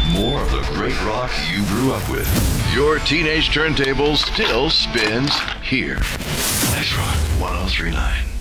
More of the great rock you grew up with. Your teenage turntable still spins here. X Rock 1039.